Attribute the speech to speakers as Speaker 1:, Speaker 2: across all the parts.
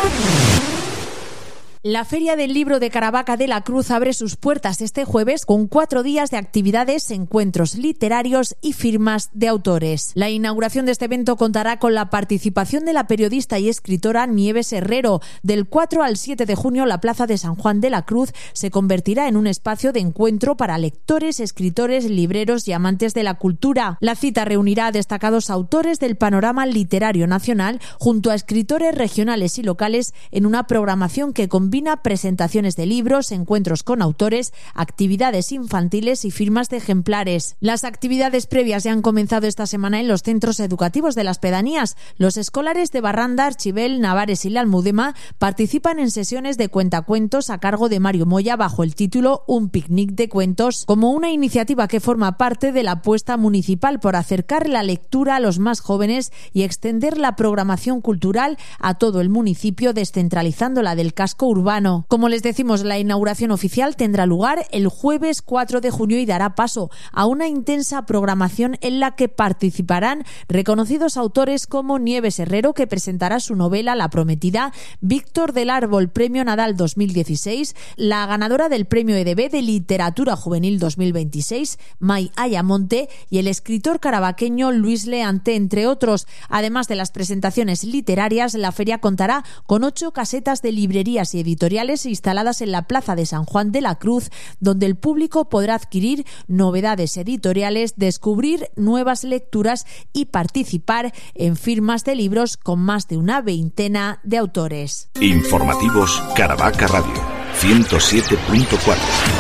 Speaker 1: La Feria del Libro de Caravaca de la Cruz abre sus puertas este jueves con 4 días de actividades, encuentros literarios y firmas de autores. La inauguración de este evento contará con la participación de la periodista y escritora Nieves Herrero. Del 4 al 7 de junio, la Plaza de San Juan de la Cruz se convertirá en un espacio de encuentro para lectores, escritores, libreros y amantes de la cultura. La cita reunirá a destacados autores del panorama literario nacional junto a escritores regionales y locales en una programación que combina presentaciones de libros, encuentros con autores, actividades infantiles y firmas de ejemplares. Las actividades previas ya han comenzado esta semana en los centros educativos de las pedanías. Los escolares de Barranda, Archibel, Navares y La Almudena participan en sesiones de cuentacuentos a cargo de Mario Moya bajo el título Un picnic de cuentos, como una iniciativa que forma parte de la apuesta municipal por acercar la lectura a los más jóvenes y extender la programación cultural a todo el municipio, descentralizándola del casco urbano. Como les decimos, la inauguración oficial tendrá lugar el jueves 4 de junio y dará paso a una intensa programación en la que participarán reconocidos autores como Nieves Herrero, que presentará su novela La Prometida, Víctor del Árbol, Premio Nadal 2016, la ganadora del Premio EDB de Literatura Juvenil 2026, May Ayamonte, y el escritor caravaqueño Luis Leante, entre otros. Además de las presentaciones literarias, la feria contará con 8 casetas de librerías y editoriales instaladas en la Plaza de San Juan de la Cruz, donde el público podrá adquirir novedades editoriales, descubrir nuevas lecturas y participar en firmas de libros con más de una veintena de autores.
Speaker 2: Informativos Caravaca Radio 107.4.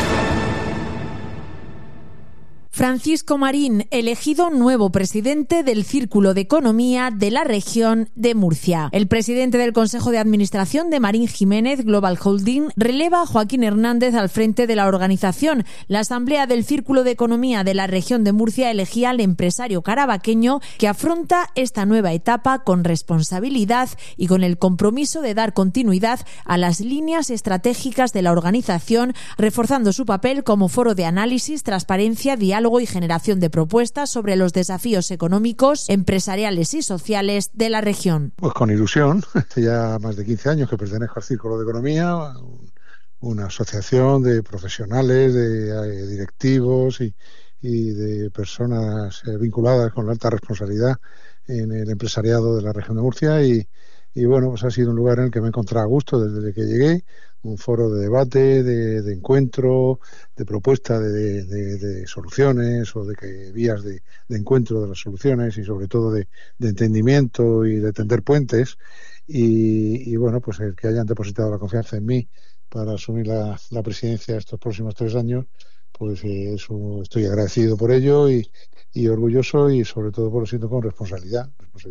Speaker 1: Francisco Marín, elegido nuevo presidente del Círculo de Economía de la región de Murcia. El presidente del Consejo de Administración de Marín Jiménez Global Holding releva a Joaquín Hernández al frente de la organización. La Asamblea del Círculo de Economía de la región de Murcia elegía al empresario caravaqueño que afronta esta nueva etapa con responsabilidad y con el compromiso de dar continuidad a las líneas estratégicas de la organización, reforzando su papel como foro de análisis, transparencia, diálogo y generación de propuestas sobre los desafíos económicos, empresariales y sociales de la región.
Speaker 3: Pues con ilusión, hace ya más de 15 años que pertenezco al Círculo de Economía, una asociación de profesionales, de directivos y de personas vinculadas con la alta responsabilidad en el empresariado de la región de Murcia y bueno, pues ha sido un lugar en el que me he encontrado a gusto desde que llegué, un foro de debate, de encuentro, de propuesta de soluciones o de vías de encuentro de las soluciones y sobre todo de entendimiento y de tender puentes y bueno, pues el que hayan depositado la confianza en mí para asumir la presidencia estos próximos 3 años, pues estoy agradecido por ello y orgulloso y sobre todo por lo siento con responsabilidad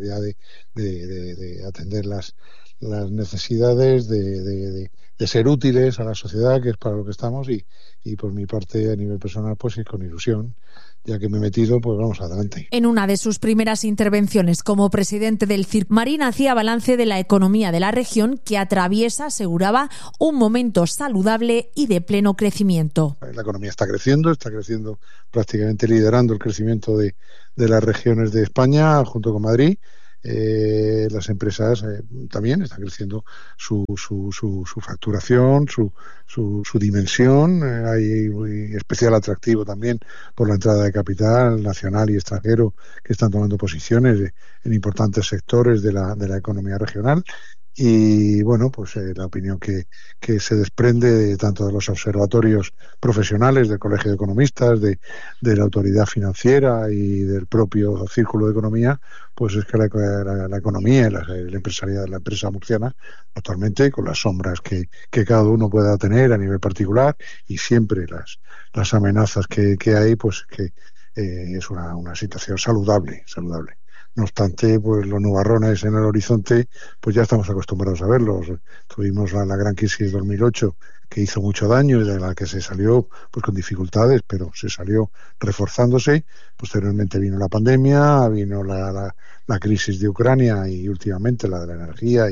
Speaker 3: de atender las necesidades de ser útiles a la sociedad, que es para lo que estamos y por mi parte a nivel personal pues y con ilusión, ya que me he metido, pues vamos adelante.
Speaker 1: En una de sus primeras intervenciones como presidente del CIRC, Marín hacía balance de la economía de la región que atraviesa, aseguraba, un momento saludable y de pleno crecimiento.
Speaker 3: La economía está creciendo prácticamente liderando el crecimiento de las regiones de España junto con Madrid. Las empresas también están creciendo su facturación, su dimensión. Hay especial atractivo también por la entrada de capital nacional y extranjero que están tomando posiciones en importantes sectores de la economía regional. Y bueno, pues la opinión que se desprende tanto de los observatorios profesionales del Colegio de Economistas, de la autoridad financiera y del propio Círculo de Economía, pues es que la economía y la empresarial de la empresa murciana actualmente, con las sombras que cada uno pueda tener a nivel particular y siempre las amenazas que hay, pues que es una situación saludable. No obstante, pues los nubarrones en el horizonte, pues ya estamos acostumbrados a verlos. Tuvimos la gran crisis 2008 que hizo mucho daño y de la que se salió pues con dificultades, pero se salió reforzándose. Posteriormente vino la pandemia, vino la crisis de Ucrania y últimamente la de la energía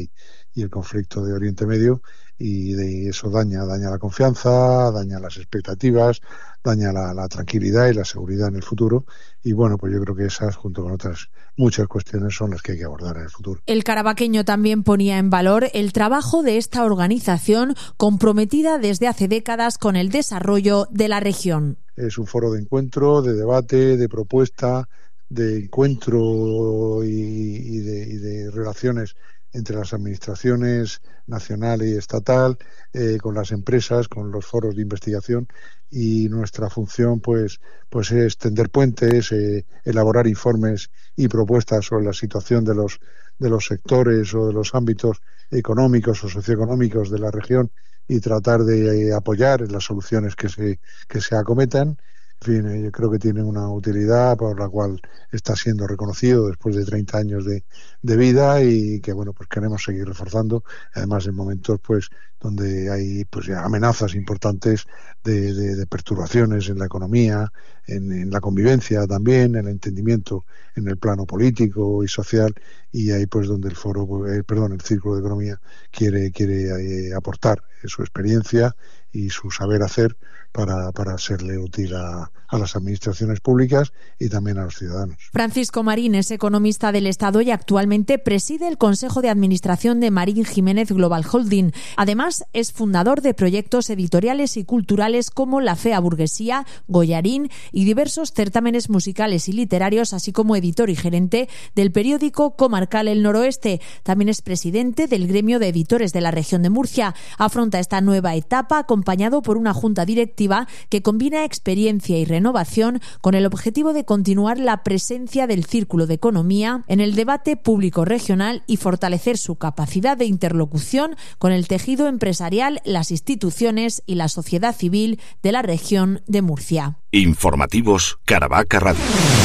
Speaker 3: y el conflicto de Oriente Medio, y de eso daña la confianza, daña las expectativas, daña la tranquilidad y la seguridad en el futuro. Y bueno, pues yo creo que esas, junto con otras muchas cuestiones, son las que hay que abordar en el futuro.
Speaker 1: El carabaqueño también ponía en valor el trabajo de esta organización comprometida desde hace décadas con el desarrollo de la región.
Speaker 3: Es un foro de encuentro, de debate, de propuesta, de encuentro y de relaciones entre las administraciones nacional y estatal, con las empresas, con los foros de investigación, y nuestra función pues es tender puentes, elaborar informes y propuestas sobre la situación de los sectores o de los ámbitos económicos o socioeconómicos de la región y tratar de apoyar en las soluciones que se acometan. En fin, yo creo que tiene una utilidad por la cual está siendo reconocido después de 30 años de vida, y que bueno, pues queremos seguir reforzando, además en momentos pues donde hay pues ya amenazas importantes de perturbaciones en la economía, en la convivencia también, en el entendimiento en el plano político y social, y ahí pues donde el Círculo de Economía quiere aportar su experiencia y su saber hacer para serle útil a las administraciones públicas y también a los ciudadanos.
Speaker 1: Francisco Marín es economista del Estado y actualmente preside el Consejo de Administración de Marín Jiménez Global Holding. Además, es fundador de proyectos editoriales y culturales como La Fea Burguesía, Goyarín y diversos certámenes musicales y literarios, así como editor y gerente del periódico comarcal El Noroeste. También es presidente del Gremio de Editores de la región de Murcia. Afronta esta nueva etapa acompañado por una junta directiva que combina experiencia y renovación con el objetivo de continuar la presencia del Círculo de Economía en el debate público regional y fortalecer su capacidad de interlocución con el tejido empresarial, las instituciones y la sociedad civil de la región de Murcia.
Speaker 2: Informativos Caravaca Radio.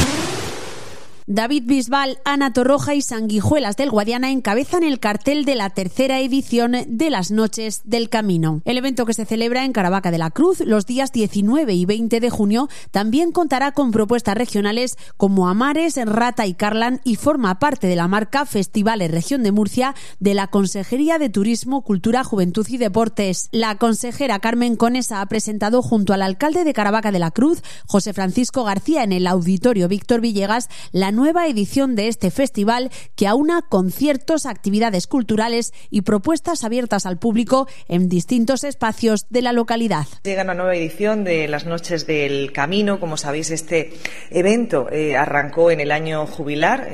Speaker 1: David Bisbal, Ana Torroja y Sanguijuelas del Guadiana encabezan el cartel de la tercera edición de las Noches del Camino. El evento, que se celebra en Caravaca de la Cruz los días 19 y 20 de junio, también contará con propuestas regionales como Amares, Rata y Carlan, y forma parte de la marca Festivales Región de Murcia de la Consejería de Turismo, Cultura, Juventud y Deportes. La consejera Carmen Conesa ha presentado junto al alcalde de Caravaca de la Cruz, José Francisco García, en el Auditorio Víctor Villegas, la nueva edición de este festival, que aúna conciertos, actividades culturales y propuestas abiertas al público en distintos espacios de la localidad.
Speaker 4: Llega una nueva edición de las Noches del Camino. Como sabéis, este evento arrancó en el año jubilar,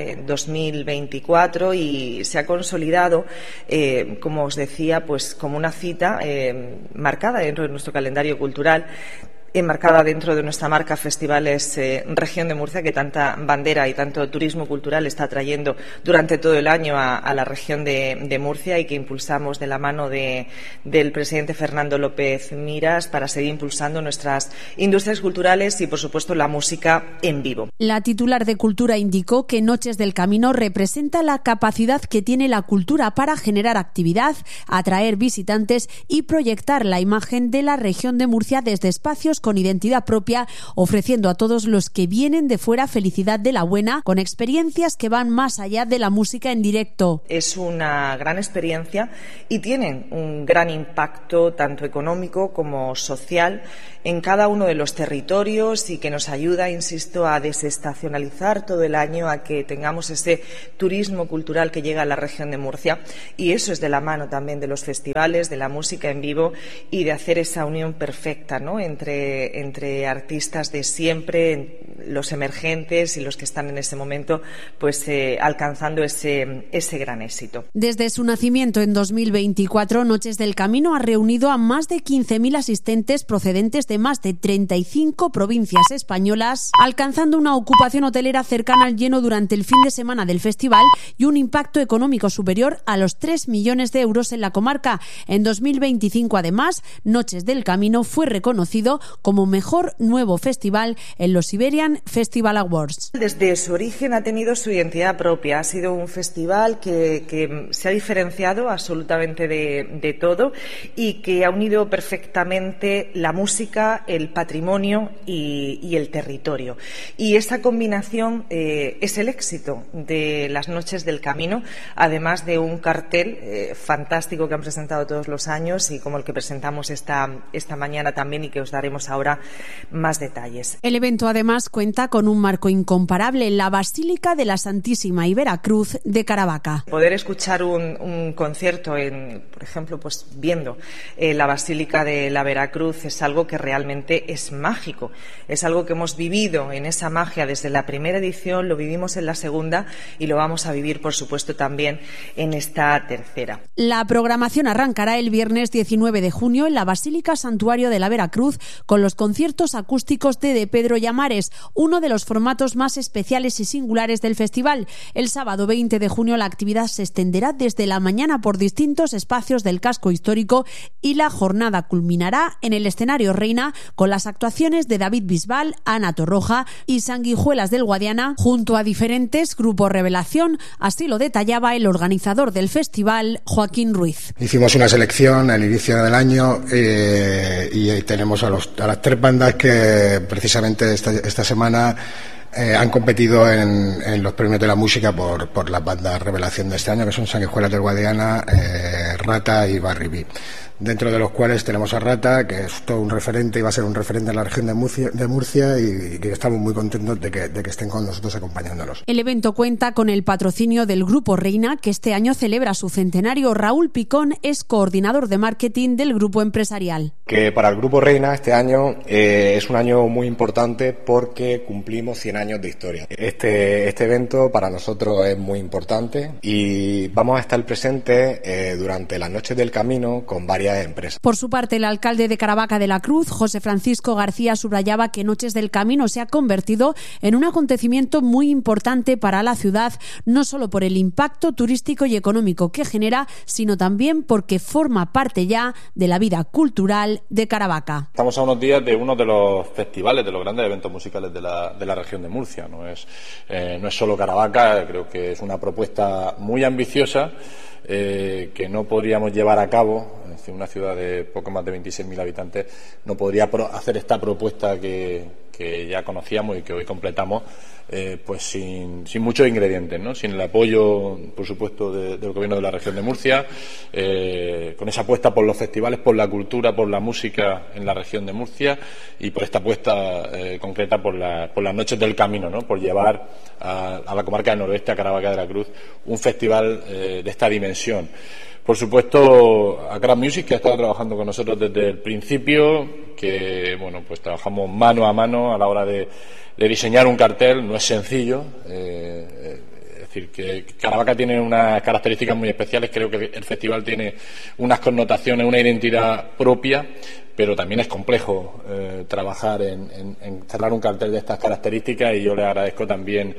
Speaker 4: 2024, y se ha consolidado, como os decía, pues como una cita marcada dentro de nuestro calendario cultural, enmarcada dentro de nuestra marca Festivales Región de Murcia, que tanta bandera y tanto turismo cultural está trayendo durante todo el año a la región de Murcia, y que impulsamos de la mano del presidente Fernando López Miras para seguir impulsando nuestras industrias culturales y, por supuesto, la música en vivo.
Speaker 1: La titular de Cultura indicó que Noches del Camino representa la capacidad que tiene la cultura para generar actividad, atraer visitantes y proyectar la imagen de la región de Murcia desde espacios con identidad propia, ofreciendo a todos los que vienen de fuera felicidad de la buena, con experiencias que van más allá de la música en directo.
Speaker 4: Es una gran experiencia y tienen un gran impacto tanto económico como social en cada uno de los territorios, y que nos ayuda, insisto, a desestacionalizar todo el año, a que tengamos ese turismo cultural que llega a la región de Murcia, y eso es de la mano también de los festivales, de la música en vivo y de hacer esa unión perfecta, ¿no?, entre artistas de siempre, los emergentes y los que están en ese momento pues alcanzando ese gran éxito.
Speaker 1: Desde su nacimiento en 2024, Noches del Camino ha reunido a más de 15.000 asistentes procedentes de más de 35 provincias españolas, alcanzando una ocupación hotelera cercana al lleno durante el fin de semana del festival y un impacto económico superior a los 3 millones de euros en la comarca. En 2025, además, Noches del Camino fue reconocido como mejor nuevo festival en los Iberian Festival Awards.
Speaker 4: Desde su origen ha tenido su identidad propia. Ha sido un festival que se ha diferenciado absolutamente de todo y que ha unido perfectamente la música, el patrimonio y el territorio. Y esa combinación es el éxito de las Noches del Camino, además de un cartel fantástico que han presentado todos los años y como el que presentamos esta mañana también y que os daremos ahora más detalles.
Speaker 1: El evento además cuenta con un marco incomparable en la Basílica de la Santísima y Veracruz de Caravaca.
Speaker 4: Poder escuchar un concierto, por ejemplo, pues viendo la Basílica de la Veracruz es algo que realmente es mágico. Es algo que hemos vivido en esa magia desde la primera edición, lo vivimos en la segunda y lo vamos a vivir, por supuesto, también en esta tercera.
Speaker 1: La programación arrancará el viernes 19 de junio en la Basílica Santuario de la Veracruz con los conciertos acústicos de Pedro Llamares, uno de los formatos más especiales y singulares del festival. El sábado 20 de junio la actividad se extenderá desde la mañana por distintos espacios del casco histórico y la jornada culminará en el escenario Reina con las actuaciones de David Bisbal, Ana Torroja y Sanguijuelas del Guadiana junto a diferentes grupos revelación, así lo detallaba el organizador del festival, Joaquín Ruiz.
Speaker 5: Hicimos una selección al inicio del año y tenemos a las 3 bandas que precisamente esta semana han competido en los premios de la música por las bandas revelación de este año, que son Sanguijuelas del Guadiana, Rata y Barry B. Dentro de los cuales tenemos a Rata, que es todo un referente y va a ser un referente en la región de Murcia y que estamos muy contentos de que estén con nosotros acompañándonos.
Speaker 1: El evento cuenta con el patrocinio del Grupo Reina, que este año celebra su centenario. Raúl Picón es coordinador de marketing del grupo empresarial.
Speaker 6: Que para el Grupo Reina este año es un año muy importante porque cumplimos 100 años de historia. Este evento para nosotros es muy importante y vamos a estar presentes durante las Noches del Camino con varias empresas.
Speaker 1: Por su parte, el alcalde de Caravaca de la Cruz, José Francisco García, subrayaba que Noches del Camino se ha convertido en un acontecimiento muy importante para la ciudad, no solo por el impacto turístico y económico que genera, sino también porque forma parte ya de la vida cultural de Caravaca.
Speaker 7: Estamos a unos días de uno de los festivales, de los grandes eventos musicales de la región de Murcia. No es solo Caravaca, creo que es una propuesta muy ambiciosa que no podríamos llevar a cabo. Es decir, una ciudad de poco más de 26.000 habitantes no podría hacer esta propuesta que ya conocíamos y que hoy completamos pues sin muchos ingredientes, ¿no? Sin el apoyo, por supuesto, del gobierno de la región de Murcia, con esa apuesta por los festivales, por la cultura, por la música en la región de Murcia y por esta apuesta concreta por las Noches del Camino, ¿no? Por llevar a la comarca del noroeste, a Caravaca de la Cruz, un festival de esta dimensión. Por supuesto, a Crab Music, que ha estado trabajando con nosotros desde el principio, que bueno, pues trabajamos mano a mano a la hora de diseñar un cartel. No es sencillo, es decir, que Caravaca tiene unas características muy especiales. Creo que el festival tiene unas connotaciones, una identidad propia, pero también es complejo trabajar en cerrar un cartel de estas características, y yo le agradezco también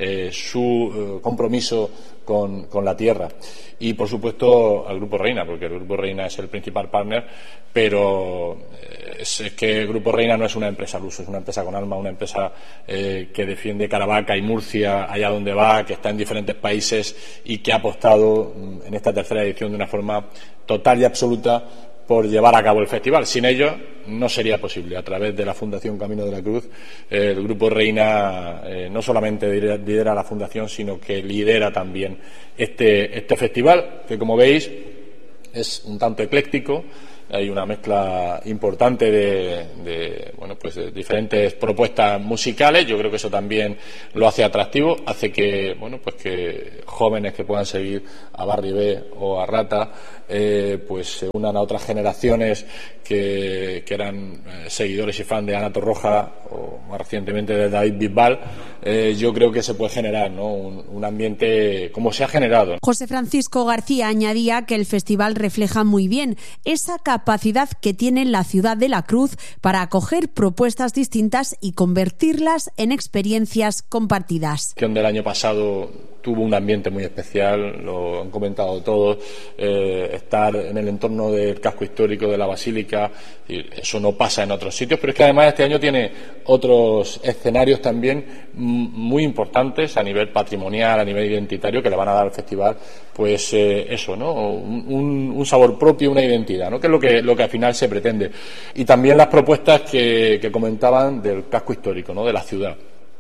Speaker 7: su compromiso con la tierra. Y por supuesto al Grupo Reina, porque el Grupo Reina es el principal partner, pero es que el Grupo Reina no es una empresa al uso, es una empresa con alma, una empresa que defiende Caravaca y Murcia allá donde va, que está en diferentes países y que ha apostado en esta tercera edición de una forma total y absoluta por llevar a cabo el festival. Sin ello no sería posible. A través de la Fundación Camino de la Cruz, el Grupo Reina no solamente lidera la fundación, sino que lidera también este festival, que como veis es un tanto ecléctico. Hay una mezcla importante de diferentes propuestas musicales. Yo creo que eso también lo hace atractivo, hace que que jóvenes que puedan seguir a Barry B o a Rata pues se unan a otras generaciones que eran seguidores y fans de Ana Torroja o más recientemente de David Bisbal. Yo creo que se puede generar, ¿no?, un ambiente como se ha generado.
Speaker 1: José Francisco García añadía que el festival refleja muy bien esa capacidad capacidad que tiene la ciudad de la Cruz para acoger propuestas distintas y convertirlas en experiencias compartidas.
Speaker 7: El año pasado tuvo un ambiente muy especial, lo han comentado todos, estar en el entorno del casco histórico de la Basílica, eso no pasa en otros sitios, pero es que además este año tiene otros escenarios también muy importantes a nivel patrimonial, a nivel identitario, que le van a dar al festival, pues eso, ¿no? Un sabor propio, una identidad, ¿no? Que es lo que al final se pretende. Y también las propuestas que comentaban del casco histórico, ¿no? De la ciudad.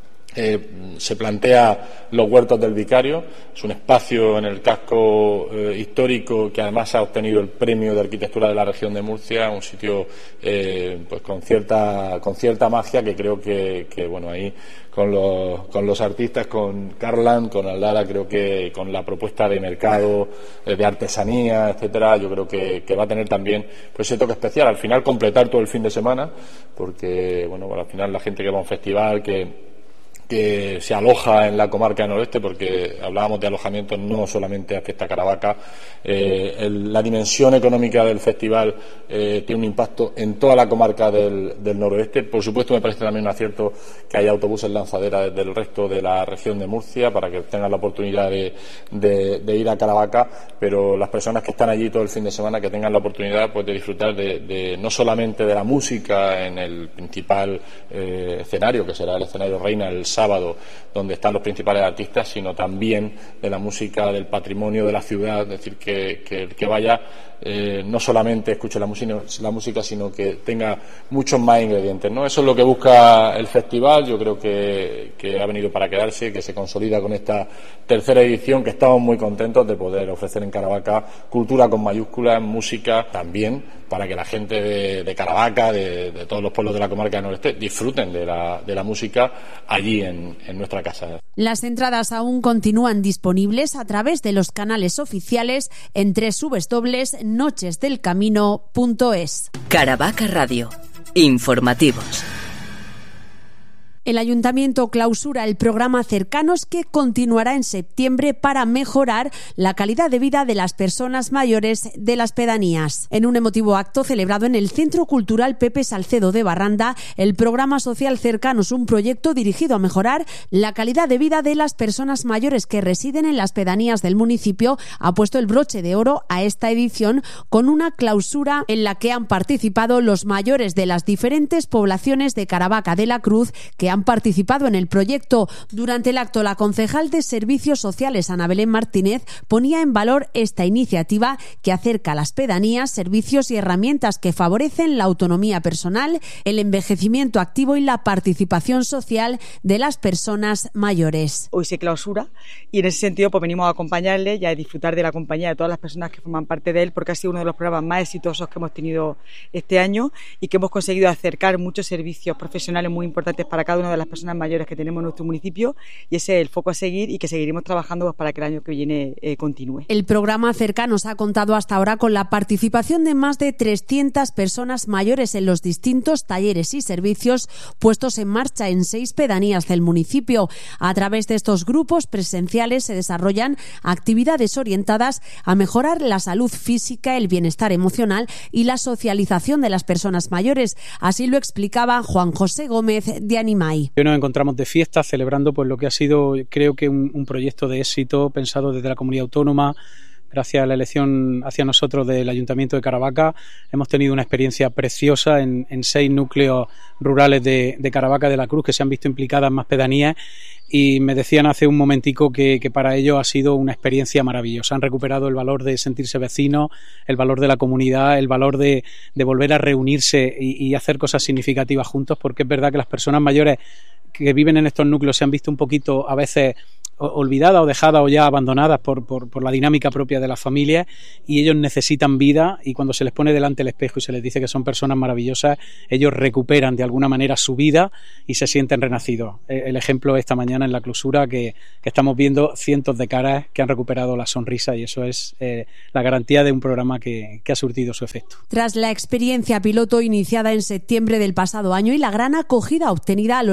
Speaker 7: Se plantea los huertos del Vicario, es un espacio en el casco histórico que además ha obtenido el premio de arquitectura de la región de Murcia, un sitio pues con cierta magia, que creo que bueno, ahí con los artistas, con Carlan, con Aldara, creo que con la propuesta de mercado, de artesanía, etcétera, yo creo que va a tener también pues ese toque especial, al final completar todo el fin de semana, porque bueno, al final la gente que va a un festival, que se aloja en la comarca del noroeste, porque hablábamos de alojamiento no solamente a Fiesta Caravaca, la dimensión económica del festival tiene un impacto en toda la comarca del noroeste. Por supuesto, me parece también un acierto que haya autobuses lanzadera desde el resto de la región de Murcia para que tengan la oportunidad de ir a Caravaca, pero las personas que están allí todo el fin de semana, que tengan la oportunidad pues de disfrutar de no solamente de la música en el principal escenario, que será el escenario Reina el sábado, donde están los principales artistas, sino también de la música, del patrimonio de la ciudad, es decir, que el que vaya no solamente escuche la música, sino que tenga muchos más ingredientes, ¿no? Eso es lo que busca el festival. Yo creo que ha venido para quedarse, que se consolida con esta tercera edición, que estamos muy contentos de poder ofrecer en Caravaca cultura con mayúsculas, música también, para que la gente de Caravaca, de todos los pueblos de la comarca del noreste, disfruten de la música allí en nuestra casa.
Speaker 1: Las entradas aún continúan disponibles a través de los canales oficiales en www.nochesdelcamino.es.
Speaker 8: Caravaca Radio. Informativos.
Speaker 1: El Ayuntamiento clausura el programa Cercanos, que continuará en septiembre para mejorar la calidad de vida de las personas mayores de las pedanías. En un emotivo acto celebrado en el Centro Cultural Pepe Salcedo de Barranda, el programa social Cercanos, un proyecto dirigido a mejorar la calidad de vida de las personas mayores que residen en las pedanías del municipio, ha puesto el broche de oro a esta edición con una clausura en la que han participado los mayores de las diferentes poblaciones de Caravaca de la Cruz que han participado en el proyecto. Durante el acto, la concejal de Servicios Sociales, Ana Belén Martínez, ponía en valor esta iniciativa que acerca a las pedanías servicios y herramientas que favorecen la autonomía personal, el envejecimiento activo y la participación social de las personas mayores.
Speaker 9: Hoy se clausura y en ese sentido pues venimos a acompañarle y a disfrutar de la compañía de todas las personas que forman parte de él, porque ha sido uno de los programas más exitosos que hemos tenido este año y que hemos conseguido acercar muchos servicios profesionales muy importantes para cada una de las personas mayores que tenemos en nuestro municipio, y ese es el foco a seguir y que seguiremos trabajando pues, para que el año que viene continúe.
Speaker 1: El programa Cercanos ha contado hasta ahora con la participación de más de 300 personas mayores en los distintos talleres y servicios puestos en marcha en 6 pedanías del municipio. A través de estos grupos presenciales se desarrollan actividades orientadas a mejorar la salud física, el bienestar emocional y la socialización de las personas mayores. Así lo explicaba Juan José Gómez de Animai.
Speaker 10: Hoy nos encontramos de fiesta celebrando pues lo que ha sido, creo que un proyecto de éxito pensado desde la comunidad autónoma. Gracias a la elección hacia nosotros del Ayuntamiento de Caravaca hemos tenido una experiencia preciosa en 6 núcleos rurales de Caravaca de la Cruz, que se han visto implicadas más pedanías, y me decían hace un momentico que para ellos ha sido una experiencia maravillosa. Han recuperado el valor de sentirse vecinos, el valor de la comunidad, el valor de volver a reunirse y hacer cosas significativas juntos, porque es verdad que las personas mayores que viven en estos núcleos se han visto un poquito a veces olvidadas o dejadas o ya abandonadas por la dinámica propia de las familias, y ellos necesitan vida, y cuando se les pone delante el espejo y se les dice que son personas maravillosas, ellos recuperan de alguna manera su vida y se sienten renacidos. El ejemplo esta mañana en la clausura que estamos viendo cientos de caras que han recuperado la sonrisa, y eso es la garantía de un programa que ha surtido su efecto.
Speaker 1: Tras la experiencia piloto iniciada en septiembre del pasado año y la gran acogida obtenida a lo largo de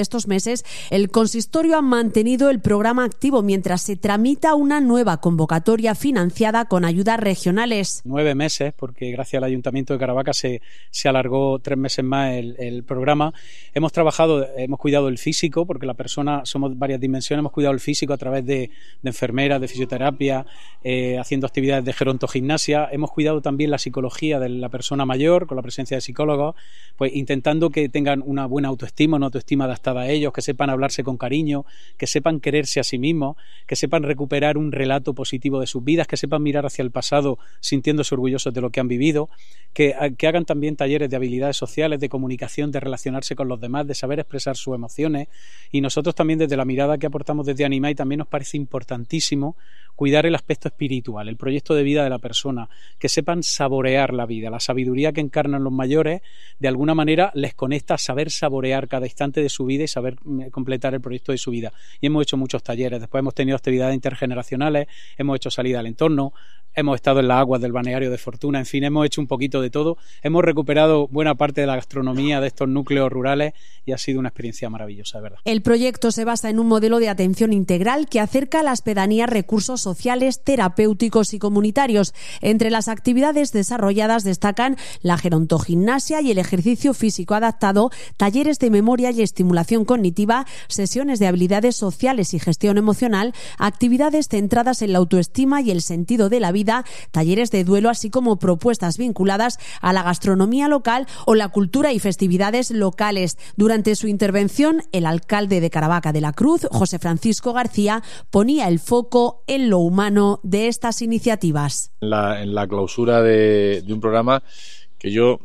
Speaker 1: estos meses, el consistorio ha mantenido el programa activo mientras se tramita una nueva convocatoria financiada con ayudas regionales.
Speaker 10: 9 meses, porque gracias al Ayuntamiento de Caravaca se alargó 3 meses más el programa. Hemos cuidado el físico, porque la persona, somos varias dimensiones, hemos cuidado el físico a través de enfermeras, de fisioterapia, haciendo actividades de gerontogimnasia. Hemos cuidado también la psicología de la persona mayor, con la presencia de psicólogos, pues intentando que tengan una buena autoestima, una autoestima adaptada a ellos, que sepan hablarse con cariño, que sepan quererse a sí mismos, que sepan recuperar un relato positivo de sus vidas, que sepan mirar hacia el pasado sintiéndose orgullosos de lo que han vivido, que hagan también talleres de habilidades sociales, de comunicación, de relacionarse con los demás, de saber expresar sus emociones. Y nosotros también, desde la mirada que aportamos desde Animai, también nos parece importantísimo cuidar el aspecto espiritual, el proyecto de vida de la persona, que sepan saborear la vida. La sabiduría que encarnan los mayores, de alguna manera, les conecta a saber saborear cada instante de su vida y saber completar el proyecto de su vida. Y hemos hecho muchos talleres, después hemos tenido actividades intergeneracionales, hemos hecho salida al entorno, hemos estado en las aguas del balneario de Fortuna, en fin, hemos hecho un poquito de todo, hemos recuperado buena parte de la gastronomía de estos núcleos rurales y ha sido una experiencia maravillosa, de verdad.
Speaker 1: El proyecto se basa en un modelo de atención integral que acerca a las pedanías recursos sociales, terapéuticos y comunitarios. Entre las actividades desarrolladas destacan la gerontogimnasia y el ejercicio físico adaptado, talleres de memoria y estimulación cognitiva, sesiones de habilidades sociales y gestión emocional, actividades centradas en la autoestima y el sentido de la vida, talleres de duelo, así como propuestas vinculadas a la gastronomía local o la cultura y festividades locales. Durante su intervención, el alcalde de Caravaca de la Cruz, José Francisco García, ponía el foco en lo humano de estas iniciativas.
Speaker 7: En la clausura de un programa que yo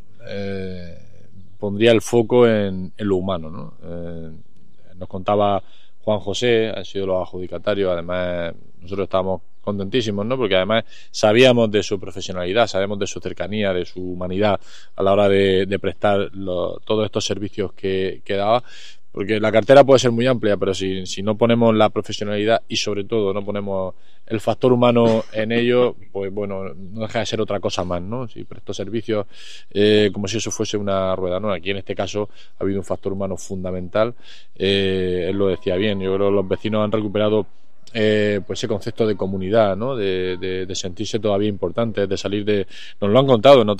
Speaker 7: pondría el foco en lo humano, ¿no? Nos contaba Juan José, han sido los adjudicatarios, además nosotros estábamos contentísimos, ¿no? Porque además sabíamos de su profesionalidad, sabemos de su cercanía, de su humanidad a la hora de prestar todos estos servicios que daba, porque la cartera puede ser muy amplia, pero si no ponemos la profesionalidad y sobre todo no ponemos el factor humano en ello, pues bueno, no deja de ser otra cosa más, ¿no? Si presto servicios como si eso fuese una rueda, ¿no? Aquí en este caso ha habido un factor humano fundamental, él lo decía bien, yo creo que los vecinos han recuperado pues ese concepto de comunidad, ¿no? De sentirse todavía importantes, de salir de... Nos lo han contado en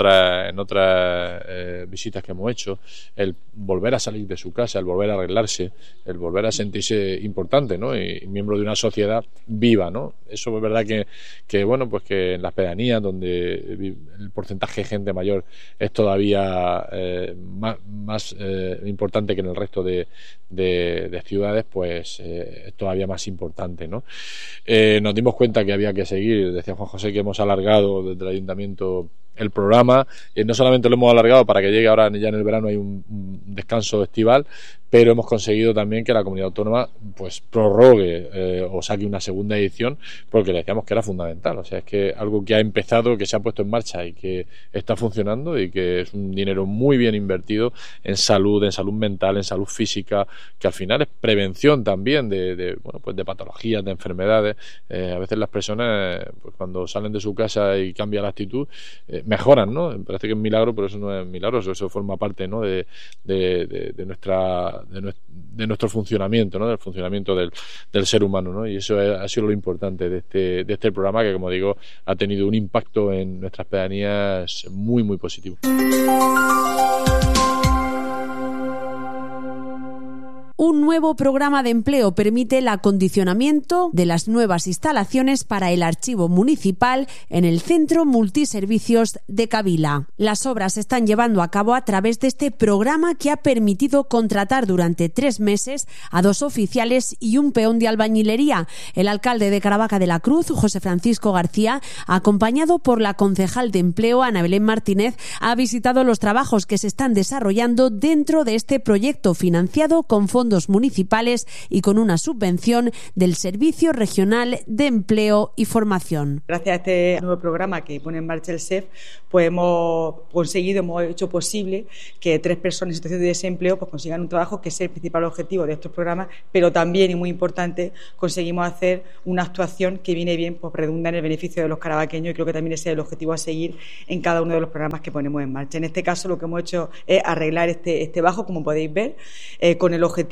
Speaker 7: otras visitas que hemos hecho, el volver a salir de su casa, el volver a arreglarse, el volver a sentirse importante, ¿no? Y miembro de una sociedad viva, ¿no? Eso es verdad que bueno, pues que en las pedanías, donde el porcentaje de gente mayor es todavía más importante que en el resto de ciudades, pues es todavía más importante, ¿no? Nos dimos cuenta que había que seguir, decía Juan José, que hemos alargado desde el Ayuntamiento el programa, no solamente lo hemos alargado para que llegue ahora ya en el verano, hay un descanso estival, pero hemos conseguido también que la comunidad autónoma pues prorrogue o saque una segunda edición, porque le decíamos que era fundamental. O sea, es que algo que ha empezado, que se ha puesto en marcha y que está funcionando y que es un dinero muy bien invertido en salud mental, en salud física, que al final es prevención también de patologías, de enfermedades. A veces las personas, pues cuando salen de su casa y cambia la actitud, mejoran, ¿no? Parece que es milagro, pero eso no es milagroso, eso forma parte, ¿no? de nuestro funcionamiento, ¿no? Del funcionamiento del ser humano, ¿no? Y eso ha sido lo importante de este programa, que, como digo, ha tenido un impacto en nuestras pedanías muy, muy positivo.
Speaker 1: Un nuevo programa de empleo permite el acondicionamiento de las nuevas instalaciones para el archivo municipal en el Centro Multiservicios de Cavila. Las obras se están llevando a cabo a través de este programa, que ha permitido contratar durante 3 meses a 2 oficiales y un peón de albañilería. El alcalde de Caravaca de la Cruz, José Francisco García, acompañado por la concejal de empleo, Ana Belén Martínez, ha visitado los trabajos que se están desarrollando dentro de este proyecto, financiado con fondos municipales y con una subvención del Servicio Regional de Empleo y Formación.
Speaker 9: Gracias a este nuevo programa que pone en marcha el SEF, pues hemos hecho posible que 3 personas en situación de desempleo pues consigan un trabajo, que es el principal objetivo de estos programas, pero también, y muy importante, conseguimos hacer una actuación que viene bien, pues redunda en el beneficio de los caravaqueños, y creo que también ese es el objetivo a seguir en cada uno de los programas que ponemos en marcha. En este caso, lo que hemos hecho es arreglar este bajo, como podéis ver, con el objetivo de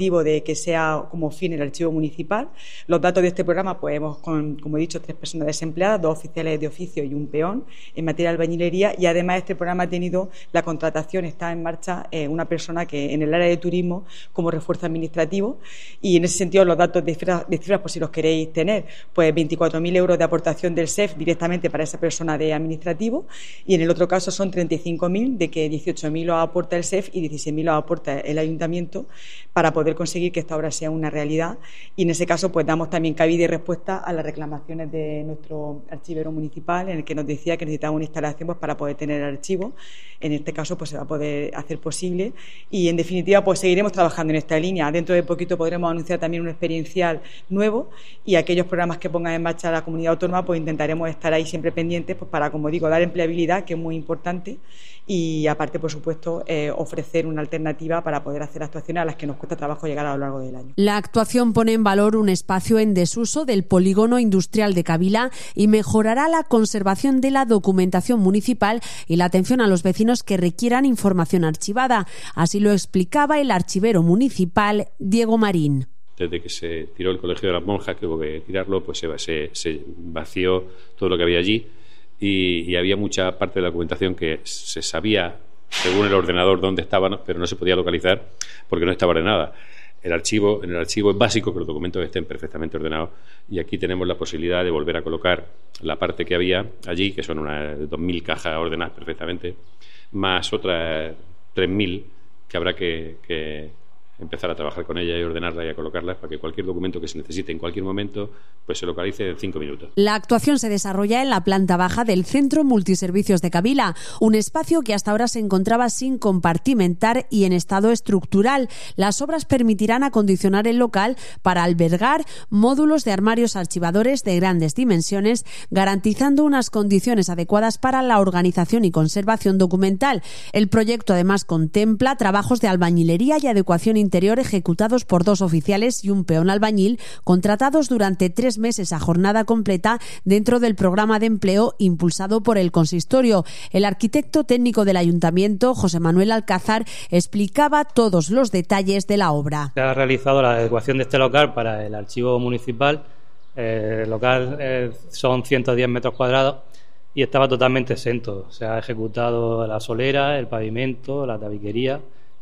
Speaker 9: que sea como fin el archivo municipal. Los datos de este programa, pues hemos, como he dicho, 3 personas desempleadas, 2 oficiales de oficio y un peón en materia de albañilería, y además este programa ha tenido la contratación, está en marcha una persona que en el área de turismo como refuerzo administrativo, y en ese sentido los datos de cifras por si los queréis tener, pues 24.000 euros de aportación del SEF directamente para esa persona de administrativo, y en el otro caso son 35.000, de que 18.000 los aporta el SEF y 16.000 los aporta el ayuntamiento, para poder conseguir que esta obra sea una realidad. Y en ese caso pues damos también cabida y respuesta a las reclamaciones de nuestro archivero municipal, en el que nos decía que necesitaba una instalación pues para poder tener el archivo. En este caso pues se va a poder hacer posible, y en definitiva pues seguiremos trabajando en esta línea. Dentro de poquito podremos anunciar también un experiencial nuevo, y aquellos programas que ponga en marcha la comunidad autónoma pues intentaremos estar ahí siempre pendientes, pues para, como digo, dar empleabilidad, que es muy importante, y aparte, por supuesto, ofrecer una alternativa para poder hacer actuaciones a las que nos cuesta trabajo llegar a lo largo del año.
Speaker 1: La actuación pone en valor un espacio en desuso del polígono industrial de Cavila y mejorará la conservación de la documentación municipal y la atención a los vecinos que requieran información archivada. Así lo explicaba el archivero municipal Diego Marín.
Speaker 11: Desde que se tiró el Colegio de las Monjas, que hubo que tirarlo, pues se vació todo lo que había allí, y había mucha parte de la documentación que se sabía, según el ordenador, dónde estaban, pero no se podía localizar porque no estaba ordenada. En el archivo es básico que los documentos estén perfectamente ordenados, y aquí tenemos la posibilidad de volver a colocar la parte que había allí, que son unas 2.000 cajas ordenadas perfectamente, más otras 3.000 que habrá que empezar a trabajar con ella y ordenarla y a colocarla para que cualquier documento que se necesite en cualquier momento pues se localice en 5 minutos.
Speaker 1: La actuación se desarrolla en la planta baja del Centro Multiservicios de Cavila, un espacio que hasta ahora se encontraba sin compartimentar y en estado estructural. Las obras permitirán acondicionar el local para albergar módulos de armarios archivadores de grandes dimensiones, garantizando unas condiciones adecuadas para la organización y conservación documental. El proyecto además contempla trabajos de albañilería y adecuación interior ejecutados por 2 oficiales y un peón albañil, contratados durante 3 meses a jornada completa dentro del programa de empleo impulsado por el consistorio. El arquitecto técnico del ayuntamiento, José Manuel Alcázar, explicaba todos los detalles de la obra.
Speaker 12: Se ha realizado la adecuación de este local para el archivo municipal. El local son 110 metros cuadrados y estaba totalmente exento. Se ha ejecutado la solera, el pavimento, la tabiquería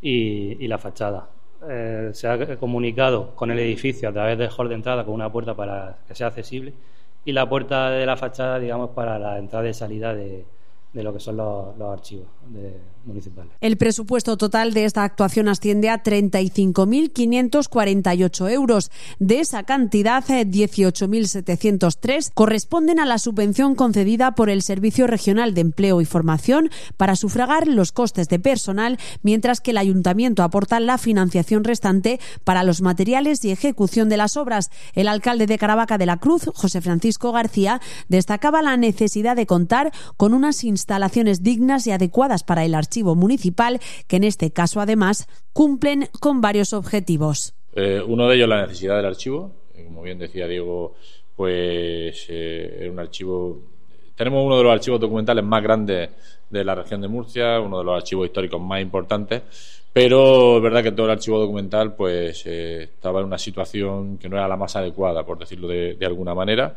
Speaker 12: y la fachada. Se ha comunicado con el edificio a través del hall de entrada con una puerta para que sea accesible, y la puerta de la fachada, digamos, para la entrada y salida de lo que son los archivos municipales.
Speaker 1: El presupuesto total de esta actuación asciende a 35.548 euros. De esa cantidad, 18.703 corresponden a la subvención concedida por el Servicio Regional de Empleo y Formación para sufragar los costes de personal, mientras que el ayuntamiento aporta la financiación restante para los materiales y ejecución de las obras. El alcalde de Caravaca de la Cruz, José Francisco García, destacaba la necesidad de contar con unas instalaciones dignas y adecuadas para el archivo municipal, que en este caso además cumplen con varios objetivos.
Speaker 7: Uno de ellos, la necesidad del archivo. Como bien decía Diego, pues un archivo. Tenemos uno de los archivos documentales más grandes de la región de Murcia, uno de los archivos históricos más importantes, pero es verdad que todo el archivo documental pues estaba en una situación que no era la más adecuada, por decirlo de alguna manera.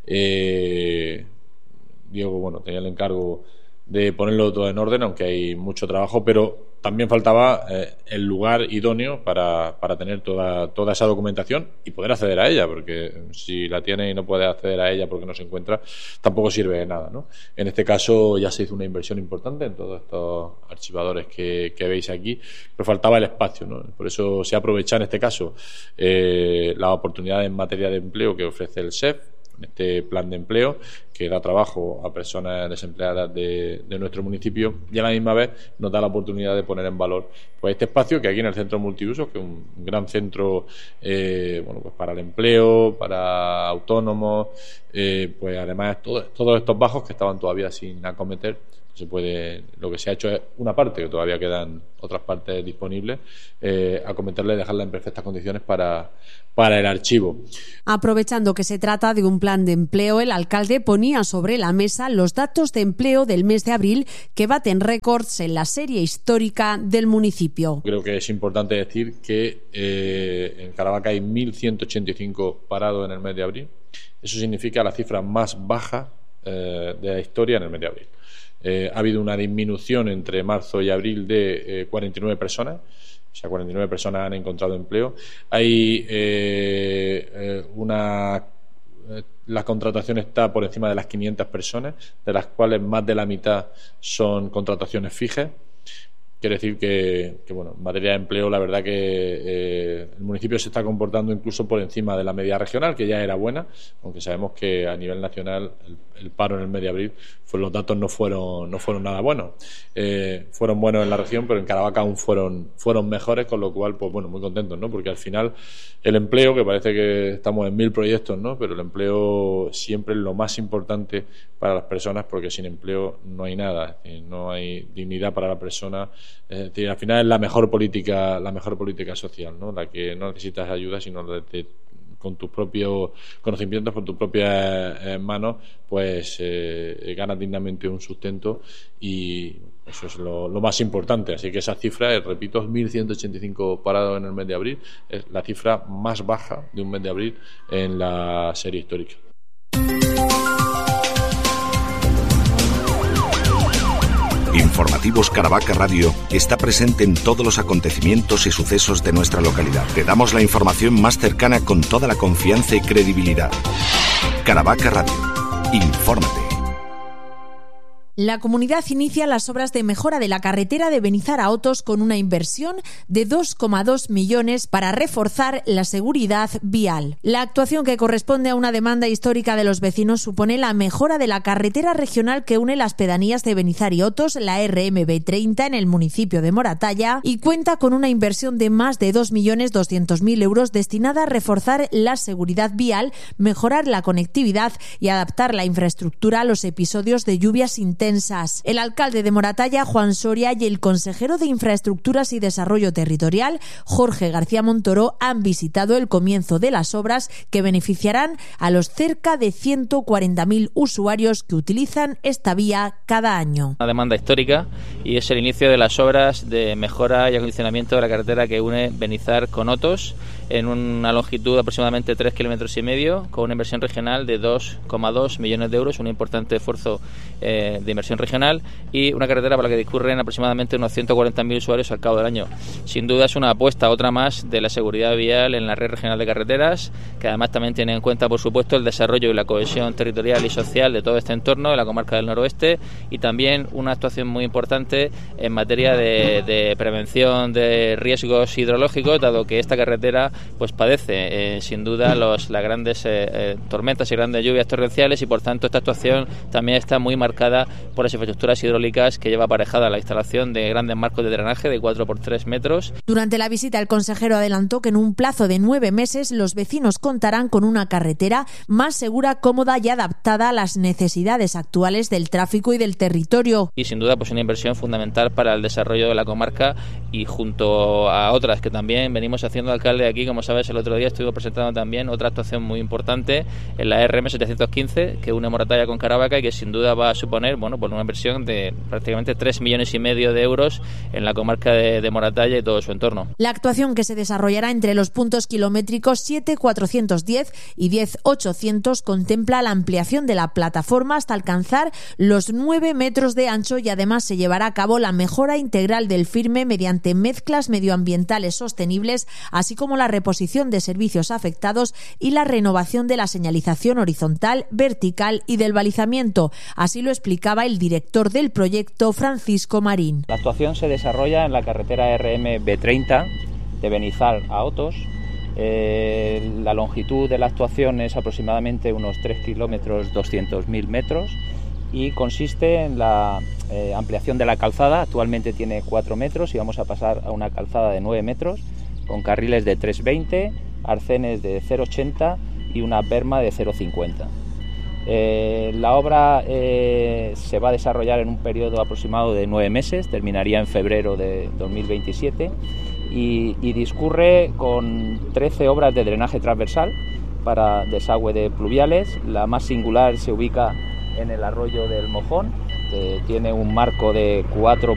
Speaker 7: Diego, bueno, tenía el encargo de ponerlo todo en orden, aunque hay mucho trabajo, pero también faltaba el lugar idóneo para tener toda esa documentación y poder acceder a ella, porque si la tiene y no puede acceder a ella porque no se encuentra, tampoco sirve de nada, ¿no? En este caso ya se hizo una inversión importante en todos estos archivadores que veis aquí, pero faltaba el espacio, ¿no? Por eso se aprovecha en este caso la oportunidad en materia de empleo que ofrece el SEF, este plan de empleo que da trabajo a personas desempleadas de nuestro municipio, y a la misma vez nos da la oportunidad de poner en valor pues este espacio que aquí en el centro multiusos, que es un gran centro bueno, pues para el empleo, para autónomos, pues además todos estos bajos que estaban todavía sin acometer. Lo que se ha hecho es una parte, que todavía quedan otras partes disponibles, acometerla y dejarla en perfectas condiciones para el archivo.
Speaker 1: Aprovechando que se trata de un plan de empleo, el alcalde ponía ponía sobre la mesa los datos de empleo del mes de abril que baten récords en la serie histórica del municipio.
Speaker 7: Creo que es importante decir que en Caravaca hay 1.185 parados en el mes de abril. Eso significa la cifra más baja de la historia en el mes de abril. Ha habido una disminución entre marzo y abril de 49 personas. O sea, 49 personas han encontrado empleo. Hay la contratación está por encima de las 500 personas, de las cuales más de la mitad son contrataciones fijas. Quiere decir que bueno, en materia de empleo, la verdad que el municipio se está comportando incluso por encima de la media regional, que ya era buena, aunque sabemos que a nivel nacional el paro en el mes de abril, pues los datos no fueron nada buenos. Fueron buenos en la región, pero en Caravaca aún fueron mejores, con lo cual, pues bueno, muy contentos, ¿no? Porque al final el empleo, que parece que estamos en 1000 proyectos, ¿no? Pero el empleo siempre es lo más importante para las personas, porque sin empleo no hay nada, no hay dignidad para la persona. Es decir, al final es la mejor política social, ¿no? La que no necesitas ayuda, sino con tus propios conocimientos, con tus propias manos, pues ganas dignamente un sustento, y eso es lo más importante. Así que esa cifra, repito, 1.185 parados en el mes de abril, es la cifra más baja de un mes de abril en la serie histórica.
Speaker 2: Informativos Caravaca Radio está presente en todos los acontecimientos y sucesos de nuestra localidad. Te damos la información más cercana con toda la confianza y credibilidad. Caravaca Radio. Infórmate.
Speaker 1: La comunidad inicia las obras de mejora de la carretera de Benizar a Otos con una inversión de 2,2 millones para reforzar la seguridad vial. La actuación, que corresponde a una demanda histórica de los vecinos, supone la mejora de la carretera regional que une las pedanías de Benizar y Otos, la RMB30, en el municipio de Moratalla, y cuenta con una inversión de más de 2.200.000 euros destinada a reforzar la seguridad vial, mejorar la conectividad y adaptar la infraestructura a los episodios de lluvias intensas. El alcalde de Moratalla, Juan Soria, y el consejero de Infraestructuras y Desarrollo Territorial, Jorge García Montoro, han visitado el comienzo de las obras que beneficiarán a los cerca de 140.000 usuarios que utilizan esta vía cada año.
Speaker 13: Una demanda histórica, y es el inicio de las obras de mejora y acondicionamiento de la carretera que une Benizar con Otos, en una longitud de aproximadamente 3,5 kilómetros, con una inversión regional de 2,2 millones de euros, un importante esfuerzo de inversión regional, y una carretera por la que discurren aproximadamente unos 140.000 usuarios al cabo del año. Sin duda es una apuesta, otra más, de la seguridad vial en la red regional de carreteras, que además también tiene en cuenta, por supuesto, el desarrollo y la cohesión territorial y social de todo este entorno, de la comarca del noroeste, y también una actuación muy importante en materia de prevención de riesgos hidrológicos, dado que esta carretera pues padece sin duda las grandes tormentas y grandes lluvias torrenciales, y por tanto esta actuación también está muy marcada por las infraestructuras hidráulicas que lleva aparejada la instalación de grandes marcos de drenaje de 4x3 metros.
Speaker 1: Durante la visita, el consejero adelantó que en un plazo de 9 meses los vecinos contarán con una carretera más segura, cómoda y adaptada a las necesidades actuales del tráfico y del territorio.
Speaker 13: Y sin duda pues una inversión fundamental para el desarrollo de la comarca, y junto a otras que también venimos haciendo, alcalde, aquí, como sabes, el otro día estuve presentando también otra actuación muy importante en la RM715, que une Moratalla con Caravaca, y que sin duda va a suponer, bueno, pues una inversión de prácticamente 3,5 millones de euros en la comarca de Moratalla y todo su entorno.
Speaker 1: La actuación, que se desarrollará entre los puntos kilométricos 7,410 y 10,800, contempla la ampliación de la plataforma hasta alcanzar los 9 metros de ancho, y además se llevará a cabo la mejora integral del firme mediante mezclas medioambientales sostenibles, así como la reposición de servicios afectados y la renovación de la señalización horizontal, vertical y del balizamiento. Así lo explicaba el director del proyecto, Francisco Marín.
Speaker 13: La actuación se desarrolla en la carretera RMB30 de Benizar a Otos. La longitud de la actuación es aproximadamente unos 3 kilómetros 200.000 metros, y consiste en la ampliación de la calzada. Actualmente tiene 4 metros y vamos a pasar a una calzada de 9 metros con carriles de 3,20, arcenes de 0,80 y una berma de 0,50. La obra se va a desarrollar en un periodo aproximado de 9 meses, terminaría en febrero de 2027, y discurre con 13 obras de drenaje transversal para desagüe de pluviales. La más singular se ubica en el arroyo del Mojón, que tiene un marco de 4